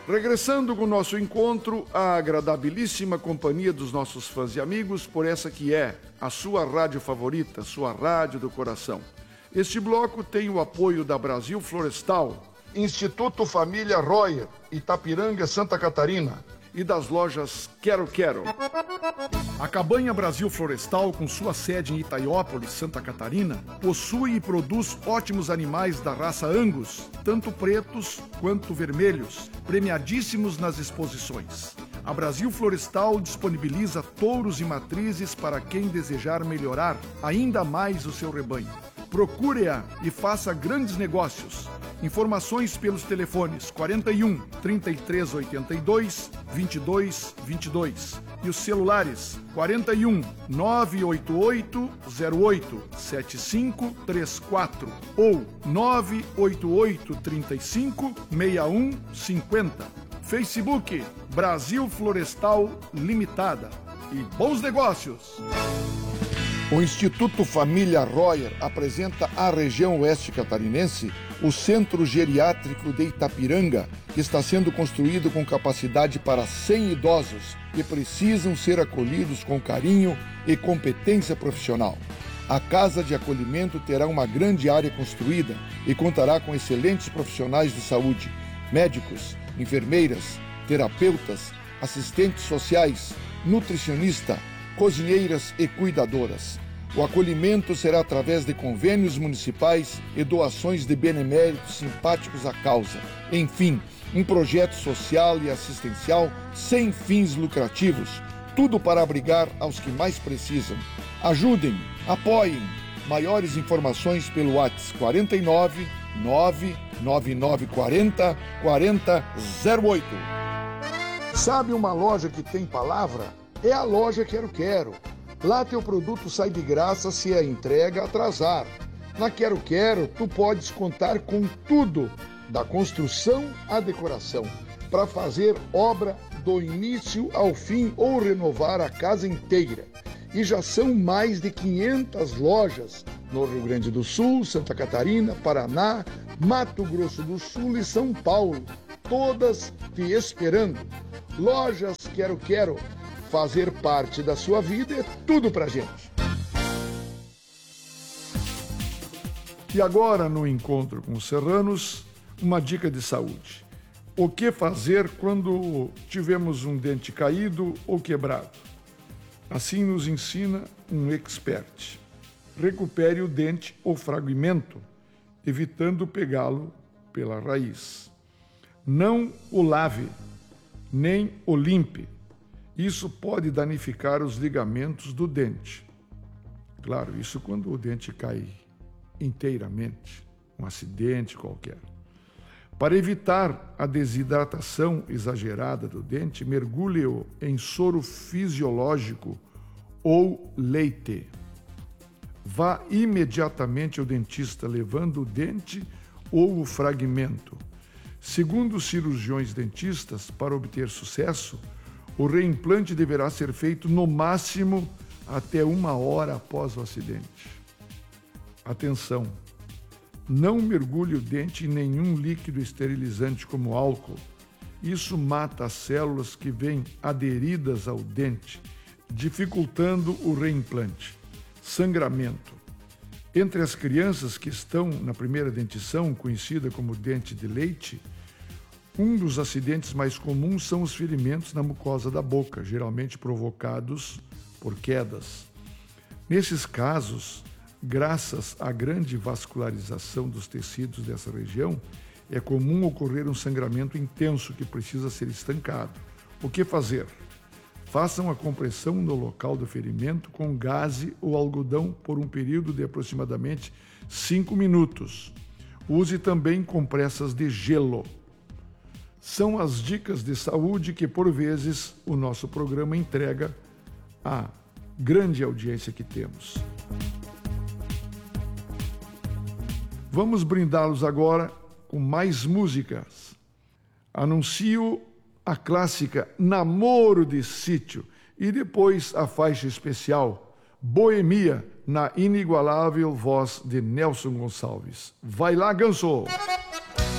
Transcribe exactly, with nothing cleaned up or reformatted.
Regressando com o nosso encontro, a agradabilíssima companhia dos nossos fãs e amigos, por essa que é a sua rádio favorita, sua rádio do coração. Este bloco tem o apoio da Brasil Florestal, Instituto Família Royer, Itapiranga, Santa Catarina, e das lojas Quero Quero. A Cabanha Brasil Florestal, com sua sede em Itaiópolis, Santa Catarina, possui e produz ótimos animais da raça Angus, tanto pretos quanto vermelhos, premiadíssimos nas exposições. A Brasil Florestal disponibiliza touros e matrizes para quem desejar melhorar ainda mais o seu rebanho. Procure-a e faça grandes negócios. Informações pelos telefones quarenta e um, trinta e três oitenta e dois, vinte e dois vinte e dois e os celulares quarenta e um, nove oito oito, zero oito, sete cinco três quatro ou nove oito oito, trinta e cinco, sessenta e um cinquenta. Facebook Brasil Florestal Limitada. E bons negócios! O Instituto Família Royer apresenta à região oeste catarinense o Centro Geriátrico de Itapiranga, que está sendo construído com capacidade para cem idosos que precisam ser acolhidos com carinho e competência profissional. A Casa de Acolhimento terá uma grande área construída e contará com excelentes profissionais de saúde, médicos, enfermeiras, terapeutas, assistentes sociais, nutricionista, cozinheiras e cuidadoras. O acolhimento será através de convênios municipais e doações de beneméritos simpáticos à causa. Enfim, um projeto social e assistencial sem fins lucrativos, tudo para abrigar aos que mais precisam. Ajudem, apoiem. Maiores informações pelo WhatsApp quarenta e nove, nove nove nove quarenta, quarenta zero oito. Sabe uma loja que tem palavra? É a loja Quero Quero. Lá teu produto sai de graça se a entrega atrasar. Na Quero Quero, tu podes contar com tudo, da construção à decoração, para fazer obra do início ao fim ou renovar a casa inteira. E já são mais de quinhentas lojas no Rio Grande do Sul, Santa Catarina, Paraná, Mato Grosso do Sul e São Paulo, todas te esperando. Lojas Quero Quero. Fazer parte da sua vida é tudo pra gente. E agora, no encontro com os serranos, uma dica de saúde. O que fazer quando tivemos um dente caído ou quebrado? Assim nos ensina um expert. Recupere o dente ou fragmento, evitando pegá-lo pela raiz. Não o lave, nem o limpe. Isso pode danificar os ligamentos do dente. Claro, isso quando o dente cai inteiramente, um acidente qualquer. Para evitar a desidratação exagerada do dente, mergulhe-o em soro fisiológico ou leite. Vá imediatamente ao dentista levando o dente ou o fragmento. Segundo os cirurgiões dentistas, para obter sucesso, o reimplante deverá ser feito no máximo até uma hora após o acidente. Atenção! Não mergulhe o dente em nenhum líquido esterilizante como álcool. Isso mata as células que vêm aderidas ao dente, dificultando o reimplante. Sangramento. Entre as crianças que estão na primeira dentição, conhecida como dente de leite, um dos acidentes mais comuns são os ferimentos na mucosa da boca, geralmente provocados por quedas. Nesses casos, graças à grande vascularização dos tecidos dessa região, é comum ocorrer um sangramento intenso que precisa ser estancado. O que fazer? Façam a compressão no local do ferimento com gaze ou algodão por um período de aproximadamente cinco minutos. Use também compressas de gelo. São as dicas de saúde que, por vezes, o nosso programa entrega à grande audiência que temos. Vamos brindá-los agora com mais músicas. Anuncio a clássica Namoro de Sítio e depois a faixa especial Boemia, na inigualável voz de Nelson Gonçalves. Vai lá, Ganso!